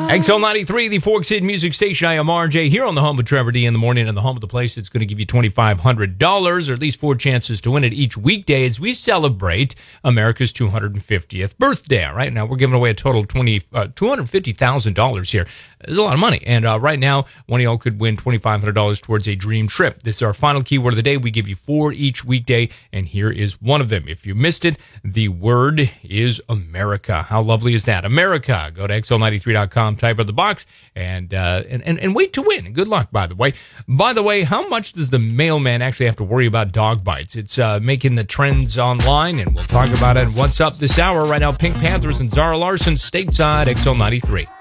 XL93, the Forks Hit Music Station. I am RJ here on the home of Trevor D in the morning, and the home of the place that's going to give you $2,500, or at least 4 chances to win it each weekday as we celebrate America's 250th birthday. Right now, we're giving away a total of $250,000 here. There's a lot of money, and right now, one of y'all could win $2,500 towards a dream trip. This is our final keyword of the day. We give you 4 each weekday, and here is one of them. If you missed it, the word is America. How lovely is that? America. Go to XL93.com. Type of the box and wait to win. Good luck, by the way. By the way, how much does the mailman actually have to worry about dog bites? It's making the trends online, and we'll talk about it. What's up this hour? Right now, Pink Panthers and Zara Larsson, stateside, XL93.